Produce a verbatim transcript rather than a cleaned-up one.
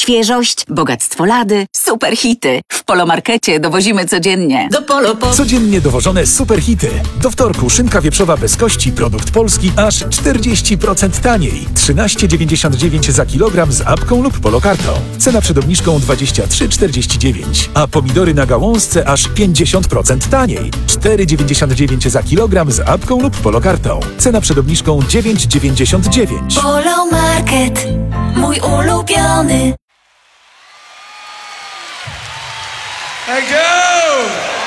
Świeżość, bogactwo lady, super hity. W Polomarkecie dowozimy codziennie. Do Polo po... Codziennie dowożone super hity. Do wtorku szynka wieprzowa bez kości, produkt polski, aż czterdzieści procent taniej. trzynaście dziewięćdziesiąt dziewięć za kilogram z apką lub polokartą. Cena przed obniżką dwadzieścia trzy czterdzieści dziewięć. A pomidory na gałązce aż pięćdziesiąt procent taniej. cztery dziewięćdziesiąt dziewięć za kilogram z apką lub polokartą. Cena przed obniżką dziewięć dziewięćdziesiąt dziewięć. Polomarket, mój ulubiony. Thank you!